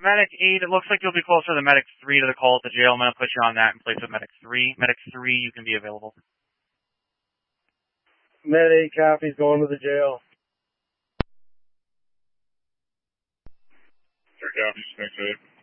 Medic 8, it looks like you'll be closer to Medic 3 to the call at the jail. I'm going to put you on that in place of Medic 3. Medic 3, you can be available. Med 8 copies, going to the jail. 3 copies, next 8.